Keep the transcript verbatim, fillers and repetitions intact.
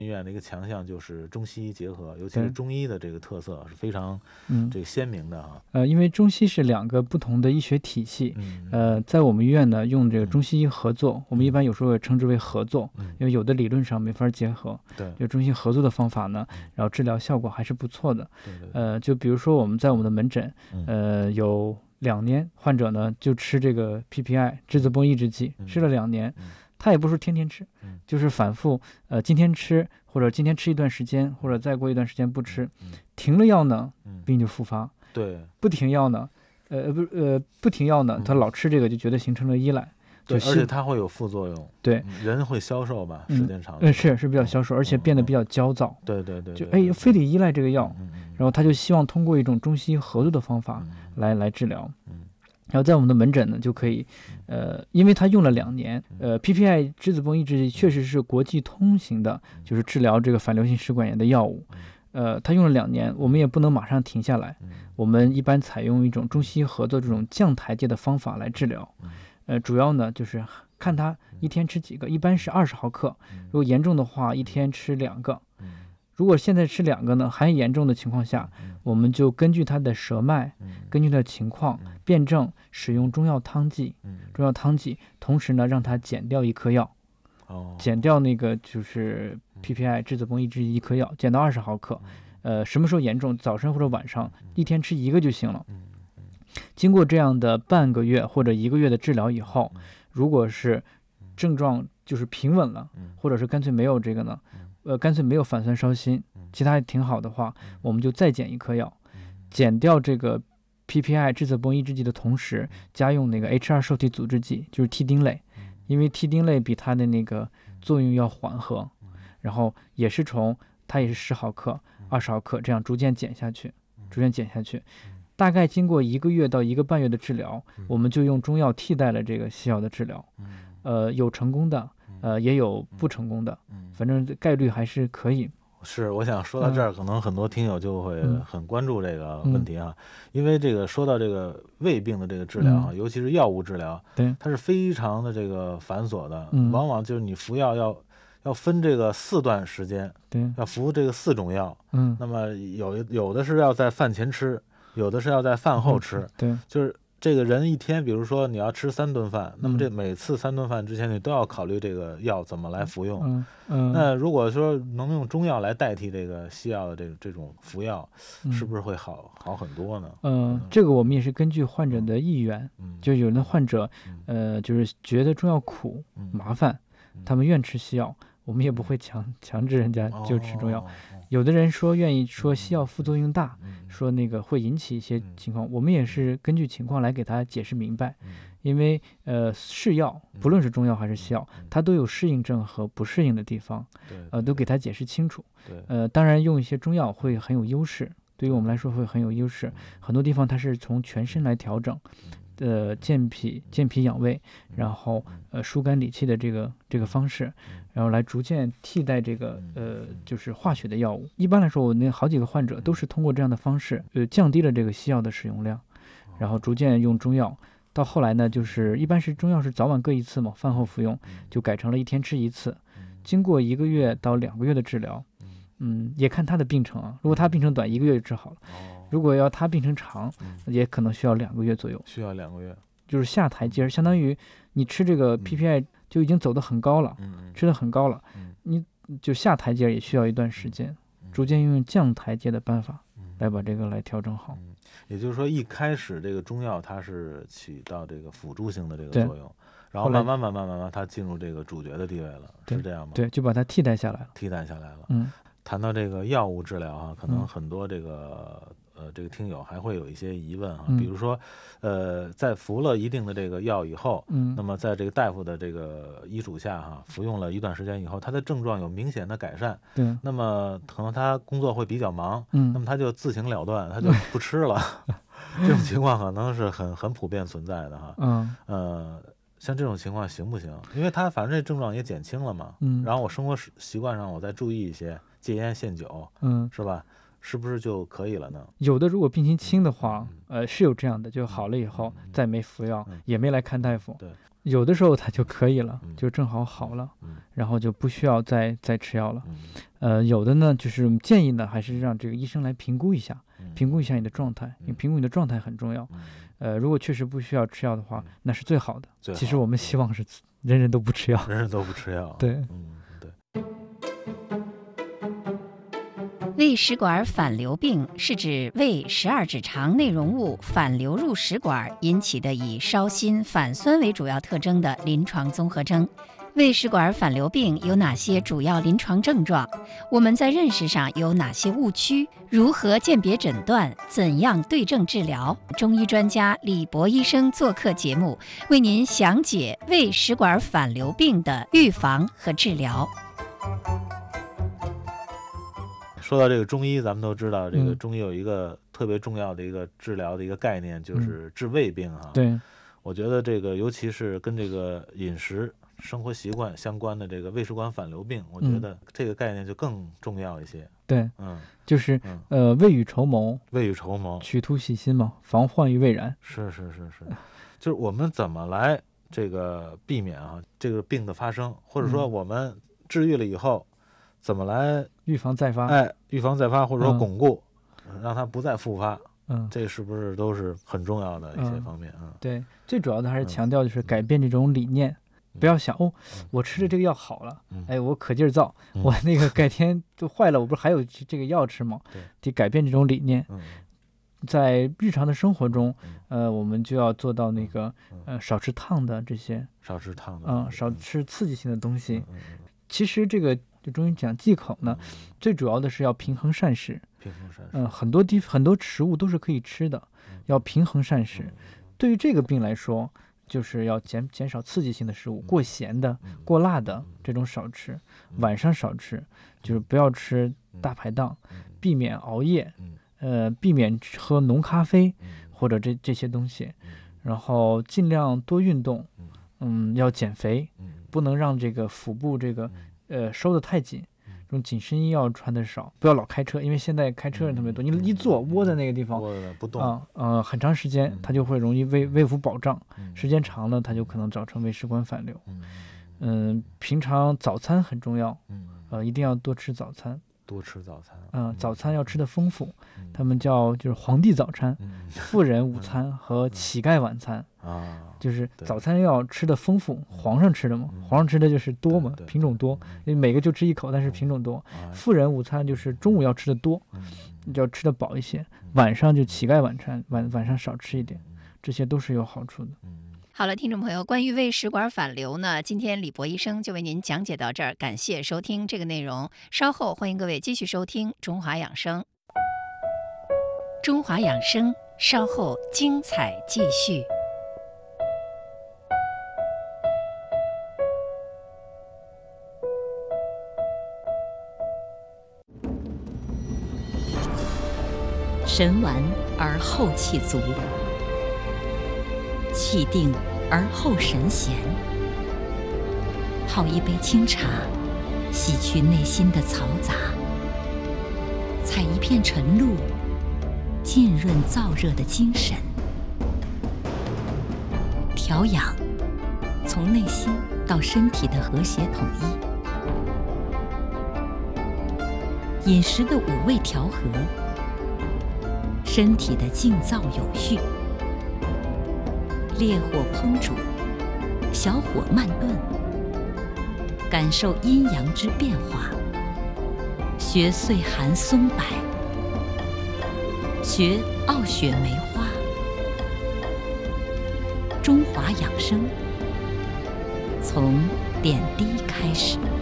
医院的一个强项就是中西医结合，尤其是对中医的这个特色是非常嗯这个鲜明的啊。 呃，因为中西是两个不同的医学体系， 嗯呃，在我们医院呢，用这个中西医合作，我们一般有时候也称之为合作， 嗯， 因为有的理论上没法结合， 对就中西合作的方法呢，然后治疗效果还是不错的。 对对， 呃，就比如说我们在我们的门诊， 嗯呃，有两年患者呢就吃这个 P P I 质子泵抑制剂， 嗯吃了两年嗯， 他也不是天天吃嗯， 就是反复，呃，今天吃或者今天吃一段时间，或者再过一段时间不吃， 嗯停了药呢， 嗯， 病就复发。 对不停药呢，呃不呃不停药呢， 嗯他老吃这个就觉得形成了依赖， 对， 就而且希它会有副作用， 对， 嗯人会消瘦吧， 嗯时间长了。 呃是是比较消瘦，而且变得比较焦躁， 对对对， 就对哎非得依赖这个药， 嗯嗯然后他就希望通过一种中西医合作的方法嗯来来治疗。 嗯然后在我们的门诊呢，就可以，呃，因为他用了两年，呃，P P I 质子泵抑制剂确实是国际通行的，就是治疗这个反流性食管炎的药物，呃，他用了两年，我们也不能马上停下来，我们一般采用一种中西医合作这种降台阶的方法来治疗，呃，主要呢就是看他一天吃几个，一般是二十毫克，如果严重的话，一天吃两个。如果现在吃两个呢，还严重的情况下，我们就根据他的舌脉，根据他的情况辩证使用中药汤剂，中药汤剂，同时呢让他减掉一颗药， 哦， 减掉那个就是 P P I 质子泵抑制剂一颗药，减到二十毫克。呃，什么时候严重，早晨或者晚上一天吃一个就行了。经过这样的半个月或者一个月的治疗以后，如果是症状就是平稳了，或者是干脆没有这个呢，呃，干脆没有反酸烧心，其他也挺好的话，我们就再减一颗药，减掉这个 P P I 质子泵抑制剂的同时，加用那个 H 二受体阻滞剂，就是替丁类，因为替丁类比它的那个作用要缓和，然后也是从它也是十毫克、二十毫克这样逐渐减下去，逐渐减下去。大概经过一个月到一个半月的治疗，我们就用中药替代了这个西药的治疗。呃，有成功的，呃，也有不成功的，反正概率还是可以。 是，我想说到这儿，可能很多听友就会嗯很关注这个问题啊，因为这个说到这个胃病的这个治疗啊， 嗯尤其是药物治疗， 对， 它是非常的这个繁琐的， 嗯往往就是你服药要要分这个四段时间， 对， 要服这个四种药， 嗯， 那么有有的是要在饭前吃，有的是要在饭后吃， 对， 就是这个人一天，比如说你要吃三顿饭，那么这嗯每次三顿饭之前你都要考虑这个药怎么来服用。 嗯嗯， 那如果说能用中药来代替这个西药的这这种服药，是不是会好好很多呢？ 嗯，这个我们也是根据患者的意愿， 嗯， 就有的患者，呃，就是觉得中药苦麻烦，他们愿吃西药，我们也不会强强制人家就吃中药。 哦有的人说愿意说西药副作用大，说那个会引起一些情况，我们也是根据情况来给他解释明白。因为呃是药，不论是中药还是西药，它都有适应症和不适应的地方，呃都给他解释清楚。呃，当然用一些中药会很有优势，对于我们来说会很有优势。很多地方它是从全身来调整，呃健脾健脾养胃，然后呃疏肝理气的这个这个方式，然后来逐渐替代这个呃就是化学的药物。一般来说，我那好几个患者都是通过这样的方式，呃降低了这个西药的使用量，然后逐渐用中药。到后来呢，就是一般是中药是早晚各一次嘛，饭后服用，就改成了一天吃一次。经过一个月到两个月的治疗，嗯，也看他的病程啊。如果他病程短，一个月就治好了；如果要他病程长，也可能需要两个月左右。 需要两个月， 就是下台阶，相当于你吃这个 P P I 就已经走得很高了，吃得很高了，你就下台阶也需要一段时间，逐渐用降台阶的办法来把这个来调整好。 也就是说，一开始这个中药它是起到这个辅助性的这个作用，然后慢慢慢慢慢慢它进入这个主角的地位了，是这样吗？ 对，就把它替代下来了。 替代下来了。 嗯， 谈到这个药物治疗啊，可能很多这个、嗯、呃这个听友还会有一些疑问啊， 嗯、 比如说呃在服了一定的这个药以后， 嗯， 那么在这个大夫的这个医嘱下哈，服用了一段时间以后，他的症状有明显的改善， 对， 那么可能他工作会比较忙， 嗯， 那么他就自行了断，他就不吃了。这种情况可能是很很普遍存在的哈， 嗯， 呃，像这种情况行不行？因为他反正这症状也减轻了嘛， 嗯， 然后我生活习惯上我再注意一些，戒烟限酒， 嗯， 是吧？是不是就可以了呢？ 有的如果病情轻的话，呃，是有这样的，就好了以后、嗯、再没服药、嗯，也没来看大夫。 对， 有的时候它就可以了，就正好好了，然后就不需要再再吃药了。呃，有的呢，就是建议呢，还是让这个医生来评估一下，评估一下你的状态，因为评估你的状态很重要。呃，如果确实不需要吃药的话，那是最好的。其实我们希望是人人都不吃药， 人人都不吃药。 对， 嗯，对。 胃食管反流病是指胃十二指肠内容物反流入食管引起的以烧心、反酸为主要特征的临床综合征。胃食管反流病有哪些主要临床症状？我们在认识上有哪些误区？如何鉴别诊断？怎样对症治疗？中医专家李博医生做客节目，为您详解胃食管反流病的预防和治疗。 说到这个中医，咱们都知道，这个中医有一个特别重要的一个治疗的一个概念，就是治胃病哈。 对， 我觉得这个尤其是跟这个饮食生活习惯相关的这个胃食管反流病，我觉得这个概念就更重要一些。 对， 嗯， 就是呃，未雨绸缪， 未雨绸缪， 取图细心嘛，防患于未然。 是是是是，就是我们怎么来这个避免啊这个病的发生，或者说我们治愈了以后，怎么来预防再发？ 哎，预防再发，或者说巩固，嗯、让它不再复发。 嗯， 这是不是都是很重要的一些方面啊、 嗯？对，最主要的还是强调就是改变这种理念。嗯、不要想哦，我吃了这个药好了，嗯、哎，我可劲儿造，嗯、我那个改天就坏了，我不是还有这个药吃吗？ 对， 得改变这种理念。 嗯、 在日常的生活中，呃，我们就要做到那个呃少吃烫的这些， 少吃烫的， 嗯，少吃刺激性的东西。 嗯、 其实这个就中医讲忌口呢，嗯、最主要的是要平衡膳食。 平衡膳食。 嗯、呃，很多地很多食物都是可以吃的，嗯、要平衡膳食。嗯、对于这个病来说，就是要减减少刺激性的食物，过咸的、过辣的这种少吃，晚上少吃，就是不要吃大排档，避免熬夜，呃，避免喝浓咖啡或者这这些东西，然后尽量多运动，嗯，要减肥，不能让这个腹部这个呃收得太紧。这种紧身衣要穿的少，不要老开车，因为现在开车人特别多，你一坐窝在那个地方， 窝着不动啊，呃，很长时间，它就会容易胃胃腹饱胀，时间长了，它就可能造成胃食管反流。嗯，平常早餐很重要，呃，一定要多吃早餐， 多吃早餐， 嗯，早餐要吃的丰富，他们叫就是皇帝早餐、富人午餐和乞丐晚餐啊。 就是早餐要吃的丰富，皇上吃的嘛，皇上吃的就是多嘛，品种多，因为每个就吃一口，但是品种多。富人午餐就是中午要吃的多，要吃的饱一些，晚上就乞丐晚餐，晚晚上少吃一点，这些都是有好处的。 好了，听众朋友，关于胃食管反流呢，今天李博医生就为您讲解到这儿，感谢收听这个内容。稍后欢迎各位继续收听中华养生。中华养生稍后精彩继续。 神完而后气足，气定而后神闲。泡一杯清茶，洗去内心的嘈杂；采一片晨露，浸润燥热的精神。调养，从内心到身体的和谐统一。饮食的五味调和。身体的静躁有序，烈火烹煮，小火慢炖，感受阴阳之变化，学岁寒松柏，学傲雪梅花。中华养生，从点滴开始。